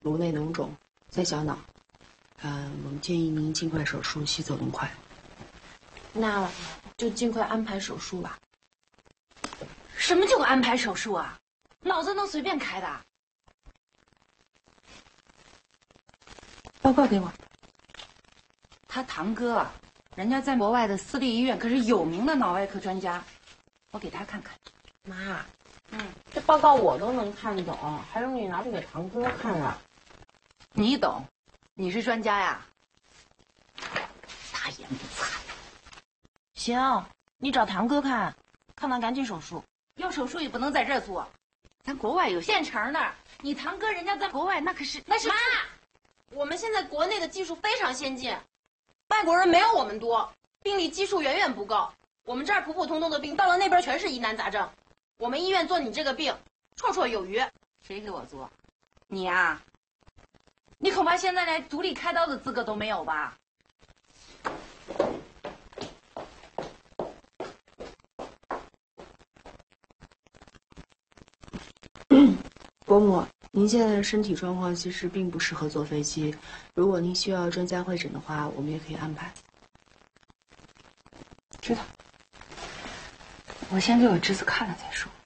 颅内脓肿在小脑，我们建议您尽快手术，西走动快。 那就尽快安排手术吧。 什么叫安排手术啊？脑子能随便开的？ 报告给我。 他堂哥啊，人家在国外的私立医院可是有名的脑外科专家，我给他看看。 妈，这报告我都能看懂，还用你拿去给堂哥看啊？ 你懂？你是专家呀？大言不惭。 行，你找堂哥看，看他赶紧手术。 要手术也不能在这儿做，咱国外有现成的。你堂哥人家在国外那是妈，我们现在国内的技术非常先进，外国人没有我们多，病例基数远远不够。我们这儿普普通通的病，到了那边全是疑难杂症。我们医院做你这个病，绰绰有余。 谁给我做？你呀？你恐怕现在连独立开刀的资格都没有吧？ 伯母，您现在的身体状况其实并不适合坐飞机，如果您需要专家会诊的话，我们也可以安排。 知道。我先给我侄子看了再说。